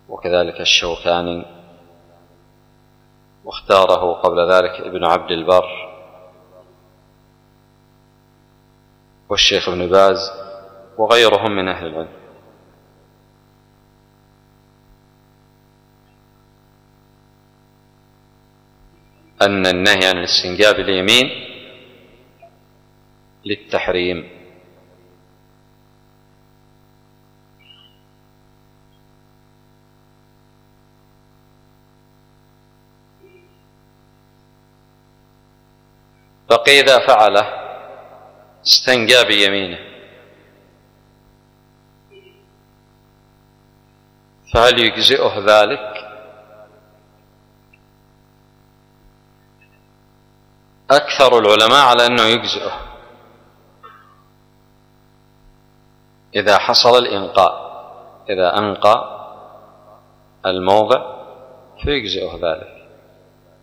وكذلك الشوكاني، واختاره قبل ذلك ابن عبد البر والشيخ ابن باز وغيرهم من أهل العلم. أن النهي عن الاستنجاء باليمين للتحريم. بقي إذا فعله استنجى بيمينه فهل يجزئه ذلك؟ أكثر العلماء على أنه يجزئه إذا حصل الإنقاء، إذا أنقى الموضع فيجزئه ذلك.